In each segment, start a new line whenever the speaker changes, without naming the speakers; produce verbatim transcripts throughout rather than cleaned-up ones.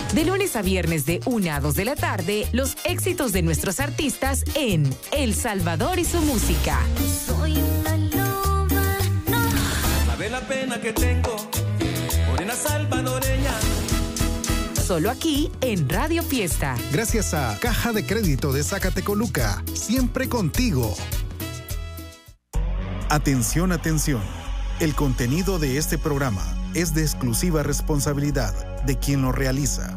De lunes a viernes de una a dos de la tarde, los éxitos de nuestros artistas en El Salvador y su música.
Soy una loba, no.
Sabe la pena que tengo, morena salvadoreña.
Solo aquí en Radio Fiesta.
Gracias a Caja de Crédito de Zacatecoluca, siempre contigo. Atención, atención. El contenido de este programa es de exclusiva responsabilidad de quien lo realiza.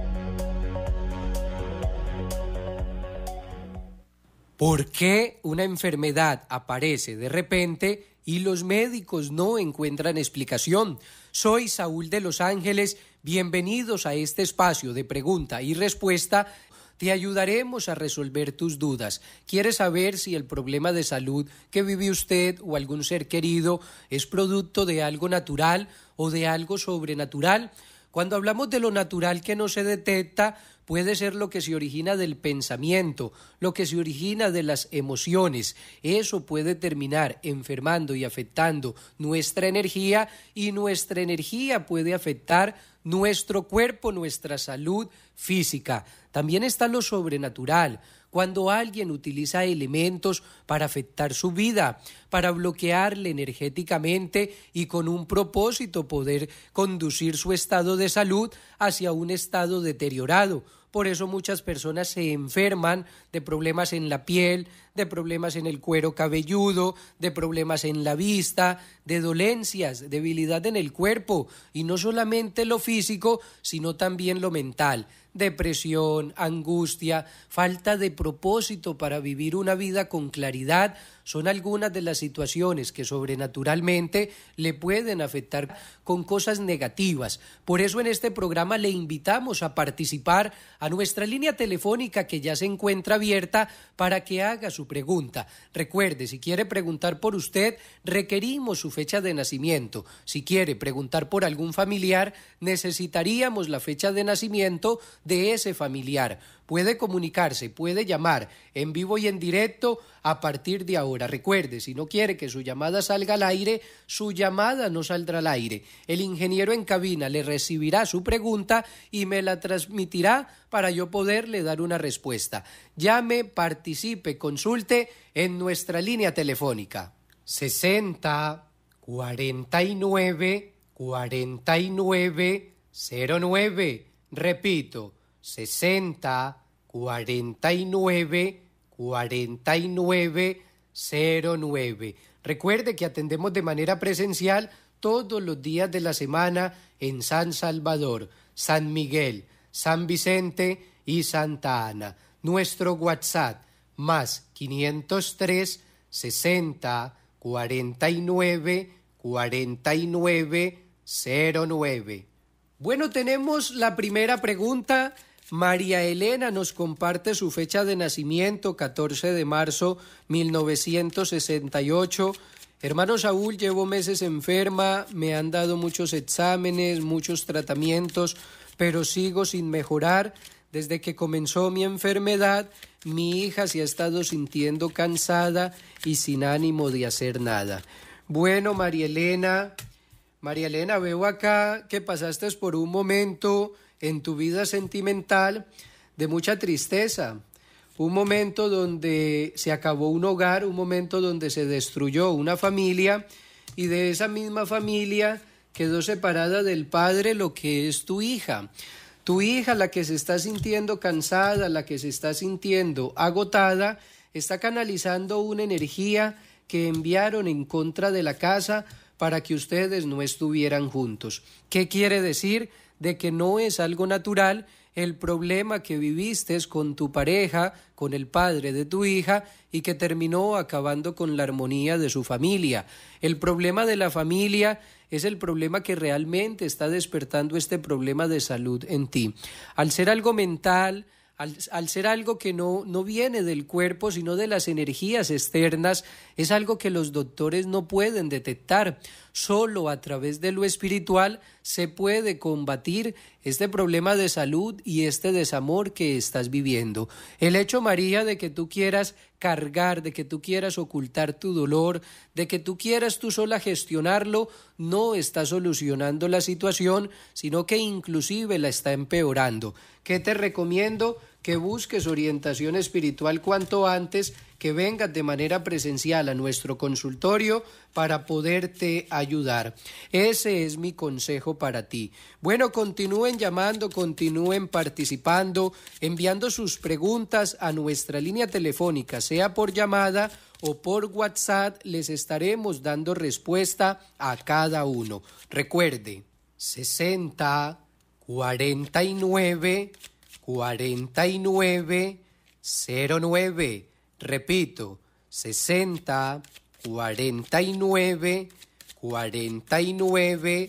¿Por qué una enfermedad aparece de repente y los médicos no encuentran explicación? Soy Saúl de Los Ángeles, bienvenidos a este espacio de pregunta y respuesta. Te ayudaremos a resolver tus dudas. ¿Quieres saber si el problema de salud que vive usted o algún ser querido es producto de algo natural o de algo sobrenatural? Cuando hablamos de lo natural que no se detecta, puede ser lo que se origina del pensamiento, lo que se origina de las emociones. Eso puede terminar enfermando y afectando nuestra energía, y nuestra energía puede afectar nuestro cuerpo, nuestra salud física. También está lo sobrenatural, cuando alguien utiliza elementos para afectar su vida, para bloquearle energéticamente y con un propósito poder conducir su estado de salud hacia un estado deteriorado. Por eso muchas personas se enferman de problemas en la piel, de problemas en el cuero cabelludo, de problemas en la vista, de dolencias, debilidad en el cuerpo, y no solamente lo físico, sino también lo mental. Depresión, angustia, falta de propósito para vivir una vida con claridad, son algunas de las situaciones que sobrenaturalmente le pueden afectar con cosas negativas. Por eso en este programa le invitamos a participar a nuestra línea telefónica que ya se encuentra abierta para que haga su pregunta. Recuerde, si quiere preguntar por usted, requerimos su fecha de nacimiento. Si quiere preguntar por algún familiar, necesitaríamos la fecha de nacimiento de ese familiar. Puede comunicarse, puede llamar en vivo y en directo a partir de ahora. Recuerde, si no quiere que su llamada salga al aire, su llamada no saldrá al aire. El ingeniero en cabina le recibirá su pregunta y me la transmitirá para yo poderle dar una respuesta. Llame, participe, consulte en nuestra línea telefónica. sesenta, cuarenta y nueve, cuarenta y nueve, cero nueve. Repito, sesenta, cuarenta y nueve, cuarenta y nueve, cero nueve. Recuerde que atendemos de manera presencial todos los días de la semana en San Salvador, San Miguel, San Vicente y Santa Ana. Nuestro WhatsApp más quinientos tres, sesenta, cuarenta y nueve, cuarenta y nueve, cero nueve. Bueno, tenemos la primera pregunta. María Elena nos comparte su fecha de nacimiento, catorce de marzo mil novecientos sesenta y ocho. Hermano Saúl, llevo meses enferma, me han dado muchos exámenes, muchos tratamientos, pero sigo sin mejorar. Desde que comenzó mi enfermedad, mi hija se ha estado sintiendo cansada y sin ánimo de hacer nada. Bueno, María Elena, María Elena, veo acá que pasaste por un momento en tu vida sentimental de mucha tristeza, un momento donde se acabó un hogar, un momento donde se destruyó una familia, y de esa misma familia quedó separada del padre lo que es tu hija. Tu hija, la que se está sintiendo cansada, la que se está sintiendo agotada, está canalizando una energía que enviaron en contra de la casa para que ustedes no estuvieran juntos. ¿Qué quiere decir? De que no es algo natural el problema que viviste con tu pareja, con el padre de tu hija, y que terminó acabando con la armonía de su familia. El problema de la familia es el problema que realmente está despertando este problema de salud en ti. Al ser algo mental, Al, al ser algo que no, no viene del cuerpo, sino de las energías externas, es algo que los doctores no pueden detectar. Solo a través de lo espiritual se puede combatir este problema de salud y este desamor que estás viviendo. El hecho, María, de que tú quieras cargar, de que tú quieras ocultar tu dolor, de que tú quieras tú sola gestionarlo, no está solucionando la situación, sino que inclusive la está empeorando. ¿Qué te recomiendo? Que busques orientación espiritual cuanto antes, que vengas de manera presencial a nuestro consultorio para poderte ayudar. Ese es mi consejo para ti. Bueno, continúen llamando, continúen participando, enviando sus preguntas a nuestra línea telefónica, sea por llamada o por WhatsApp, les estaremos dando respuesta a cada uno. Recuerde, sesenta, cuarenta y nueve, cuarenta y nueve, cero nueve. Repito, sesenta, cuarenta y nueve, cuarenta y nueve,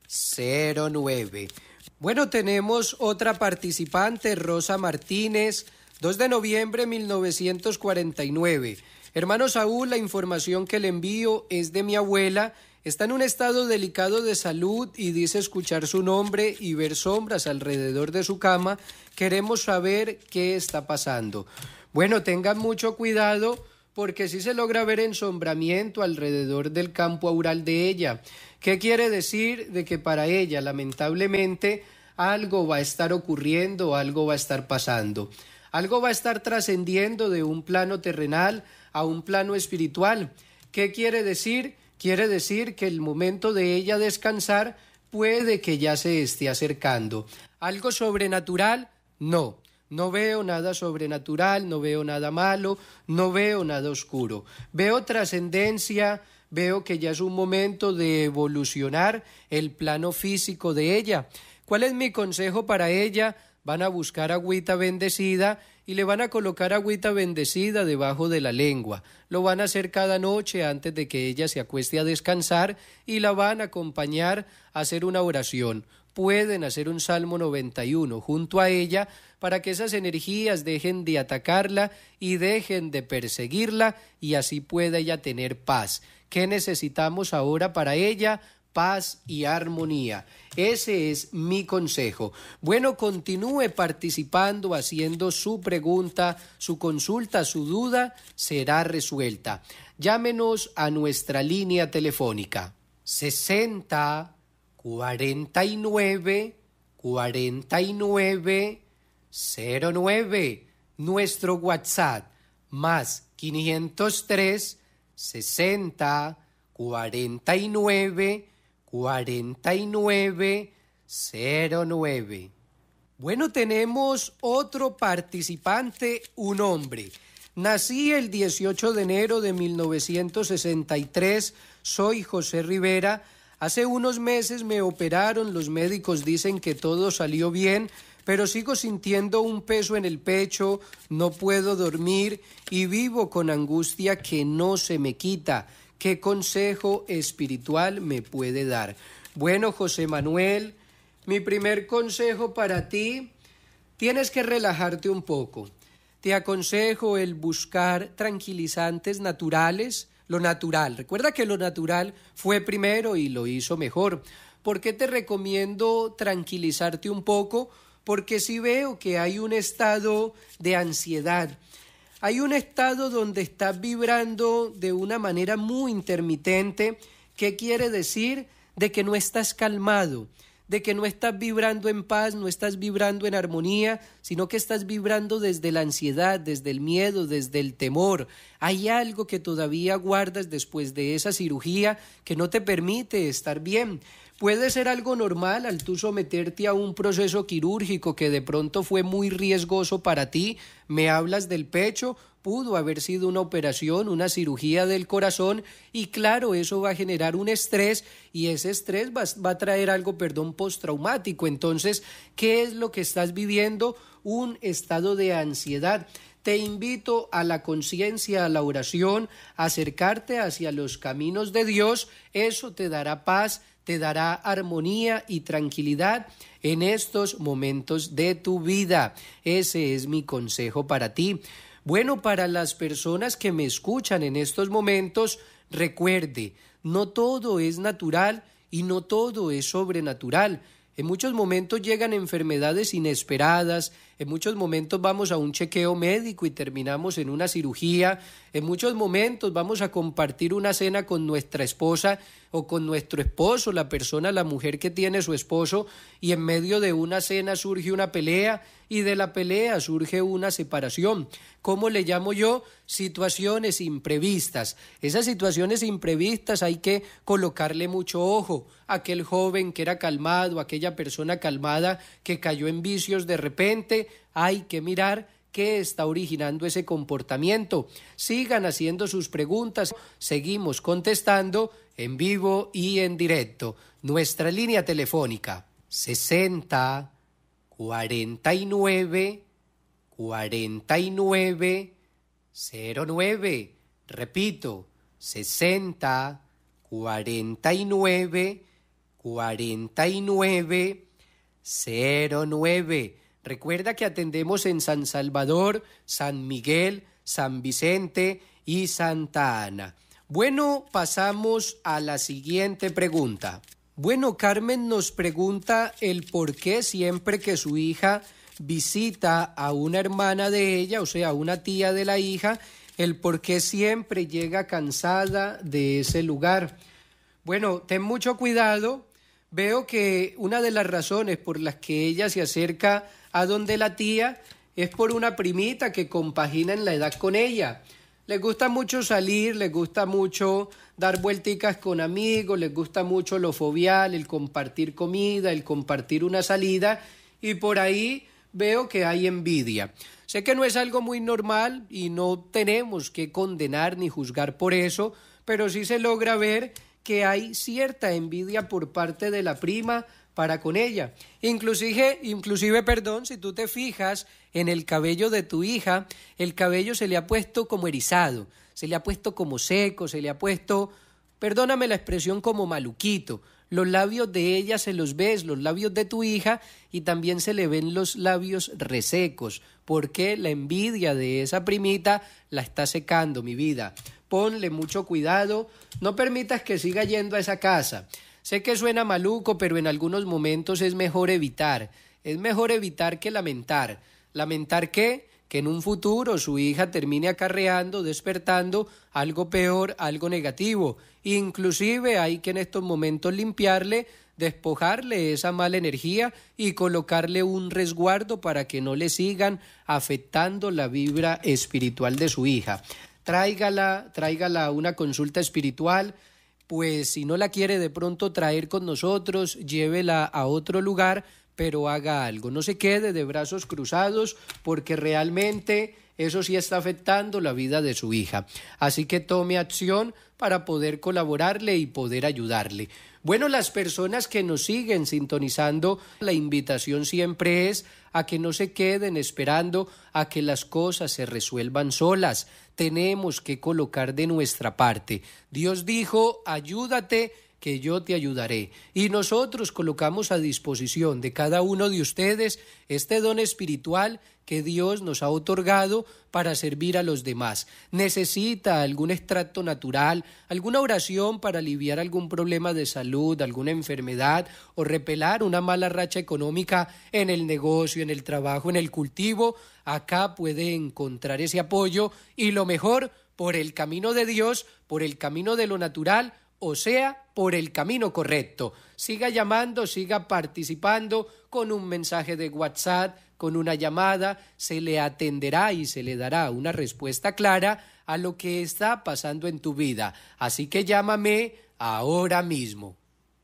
cero nueve. Bueno, tenemos otra participante, Rosa Martínez, dos de noviembre de mil novecientos cuarenta y nueve. Hermano Saúl, la información que le envío es de mi abuela. Está en un estado delicado de salud y dice escuchar su nombre y ver sombras alrededor de su cama. Queremos saber qué está pasando. Bueno, tengan mucho cuidado porque sí se logra ver ensombramiento alrededor del campo aural de ella. ¿Qué quiere decir? De que para ella, lamentablemente, algo va a estar ocurriendo, algo va a estar pasando. Algo va a estar trascendiendo de un plano terrenal a un plano espiritual. ¿Qué quiere decir? Quiere decir que el momento de ella descansar puede que ya se esté acercando. ¿Algo sobrenatural? No. No veo nada sobrenatural, no veo nada malo, no veo nada oscuro. Veo trascendencia, veo que ya es un momento de evolucionar el plano físico de ella. ¿Cuál es mi consejo para ella? Van a buscar agüita bendecida y le van a colocar agüita bendecida debajo de la lengua. Lo van a hacer cada noche antes de que ella se acueste a descansar y la van a acompañar a hacer una oración. Pueden hacer un Salmo noventa y uno junto a ella para que esas energías dejen de atacarla y dejen de perseguirla y así pueda ella tener paz. ¿Qué necesitamos ahora para ella? Paz y armonía. Ese es mi consejo. Bueno, continúe participando, haciendo su pregunta, su consulta, su duda será resuelta. Llámenos a nuestra línea telefónica sesenta, cuarenta y nueve, cuarenta y nueve, cero nueve. Nuestro WhatsApp más quinientos tres, sesenta, cuarenta y nueve, cuarenta y nueve, cero nueve. Bueno, tenemos otro participante, un hombre. Nací el dieciocho de enero de mil novecientos sesenta y tres, soy José Rivera. Hace unos meses me operaron, los médicos dicen que todo salió bien, pero sigo sintiendo un peso en el pecho, no puedo dormir y vivo con angustia que no se me quita. ¿Qué consejo espiritual me puede dar? Bueno, José Manuel, mi primer consejo para ti, tienes que relajarte un poco. Te aconsejo el buscar tranquilizantes naturales, lo natural. Recuerda que lo natural fue primero y lo hizo mejor. ¿Por qué te recomiendo tranquilizarte un poco? Porque sí veo que hay un estado de ansiedad. Hay un estado donde estás vibrando de una manera muy intermitente. ¿Qué quiere decir? De que no estás calmado, de que no estás vibrando en paz, no estás vibrando en armonía, sino que estás vibrando desde la ansiedad, desde el miedo, desde el temor. Hay algo que todavía guardas después de esa cirugía que no te permite estar bien. Puede ser algo normal al tú someterte a un proceso quirúrgico que de pronto fue muy riesgoso para ti. Me hablas del pecho, pudo haber sido una operación, una cirugía del corazón y claro, eso va a generar un estrés y ese estrés va, va a traer algo, perdón, postraumático. Entonces, ¿qué es lo que estás viviendo? Un estado de ansiedad. Te invito a la conciencia, a la oración, a acercarte hacia los caminos de Dios. Eso te dará paz, te dará armonía y tranquilidad en estos momentos de tu vida. Ese es mi consejo para ti. Bueno, para las personas que me escuchan en estos momentos, recuerde, no todo es natural y no todo es sobrenatural. En muchos momentos llegan enfermedades inesperadas, en muchos momentos vamos a un chequeo médico y terminamos en una cirugía, en muchos momentos vamos a compartir una cena con nuestra esposa o con nuestro esposo, la persona, la mujer que tiene su esposo, y en medio de una cena surge una pelea y de la pelea surge una separación. ¿Cómo le llamo yo? Situaciones imprevistas. Esas situaciones imprevistas hay que colocarle mucho ojo. Aquel joven que era calmado, aquella persona calmada que cayó en vicios de repente, hay que mirar qué está originando ese comportamiento. Sigan haciendo sus preguntas, seguimos contestando en vivo y en directo. Nuestra línea telefónica sesenta, cuarenta y nueve, cuarenta y nueve, cero nueve. Repito, sesenta, cuarenta y nueve, cuarenta y nueve, cero nueve. Recuerda que atendemos en San Salvador, San Miguel, San Vicente y Santa Ana. Bueno, pasamos a la siguiente pregunta. Bueno, Carmen nos pregunta el por qué siempre que su hija visita a una hermana de ella, o sea, a una tía de la hija, el por qué siempre llega cansada de ese lugar. Bueno, ten mucho cuidado. Veo que una de las razones por las que ella se acerca a donde la tía es por una primita que compagina en la edad con ella. Les gusta mucho salir, les gusta mucho dar vuelticas con amigos, les gusta mucho lo fovial, el compartir comida, el compartir una salida, y por ahí veo que hay envidia. Sé que no es algo muy normal y no tenemos que condenar ni juzgar por eso, pero sí se logra ver que hay cierta envidia por parte de la prima para con ella. Inclusive, inclusive, perdón, si tú te fijas en el cabello de tu hija, el cabello se le ha puesto como erizado, se le ha puesto como seco, se le ha puesto, perdóname la expresión, como maluquito. Los labios de ella se los ves, los labios de tu hija, y también se le ven los labios resecos, porque la envidia de esa primita la está secando, mi vida. Ponle mucho cuidado, no permitas que siga yendo a esa casa. Sé que suena maluco, pero en algunos momentos es mejor evitar. Es mejor evitar que lamentar. ¿Lamentar qué? Que en un futuro su hija termine acarreando, despertando algo peor, algo negativo. Inclusive hay que en estos momentos limpiarle, despojarle esa mala energía y colocarle un resguardo para que no le sigan afectando la vibra espiritual de su hija. Tráigala, tráigala a una consulta espiritual. Pues si no la quiere de pronto traer con nosotros, llévela a otro lugar, pero haga algo. No se quede de brazos cruzados, porque realmente eso sí está afectando la vida de su hija. Así que tome acción para poder colaborarle y poder ayudarle. Bueno, las personas que nos siguen sintonizando, la invitación siempre es a que no se queden esperando a que las cosas se resuelvan solas. Tenemos que colocar de nuestra parte. Dios dijo, ayúdate, que yo te ayudaré. Y nosotros colocamos a disposición de cada uno de ustedes este don espiritual que Dios nos ha otorgado para servir a los demás. ¿Necesita algún extracto natural, alguna oración para aliviar algún problema de salud, alguna enfermedad o repelar una mala racha económica en el negocio, en el trabajo, en el cultivo? Acá puede encontrar ese apoyo, y lo mejor, por el camino de Dios, por el camino de lo natural, o sea, por el camino correcto. Siga llamando, siga participando con un mensaje de WhatsApp, con una llamada, se le atenderá y se le dará una respuesta clara a lo que está pasando en tu vida. Así que llámame ahora mismo.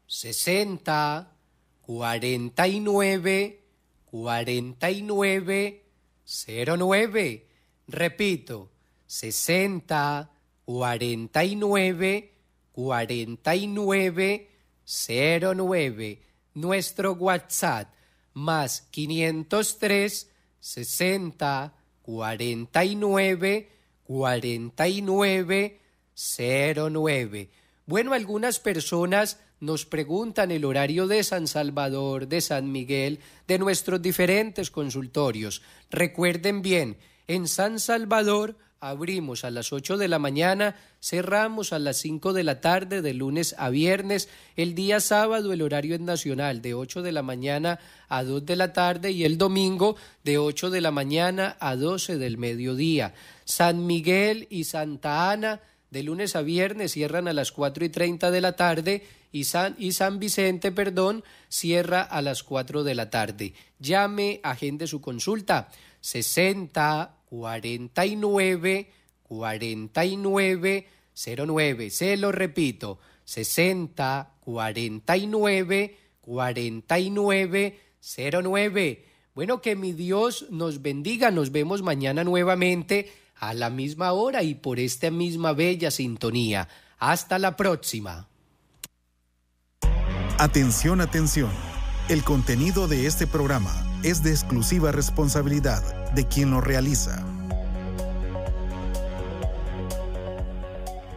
sesenta, cuarenta y nueve, cuarenta y nueve, cero nueve. Repito, sesenta, cuarenta y nueve, cuarenta y nueve, cero nueve. Nuestro WhatsApp más quinientos tres, sesenta, cuarenta y nueve, cuarenta y nueve, cero nueve. Bueno, algunas personas nos preguntan el horario de San Salvador, de San Miguel, de nuestros diferentes consultorios. Recuerden bien, en San Salvador abrimos a las ocho de la mañana, cerramos a las cinco de la tarde de lunes a viernes. El día sábado el horario es nacional de ocho de la mañana a dos de la tarde y el domingo de ocho de la mañana a doce del mediodía. San Miguel y Santa Ana de lunes a viernes cierran a las cuatro y treinta de la tarde y San, y San Vicente, perdón, cierra a las cuatro de la tarde. Llame, agende su consulta sesenta cuarenta y nueve cuarenta y nueve cero nueve. Se lo repito, sesenta cuarenta y nueve cuarenta y nueve cero nueve. Bueno, que mi Dios nos bendiga. Nos vemos mañana nuevamente a la misma hora y por esta misma bella sintonía. Hasta la próxima.
Atención, atención. El contenido de este programa es de exclusiva responsabilidad de quien lo realiza.